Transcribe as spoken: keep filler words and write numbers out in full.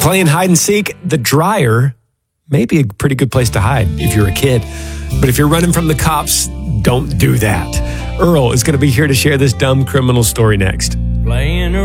Playing hide and seek, the dryer may be a pretty good place to hide if you're a kid. But if you're running from the cops, don't do that. Earl is going to be here to share this dumb criminal story next. Playing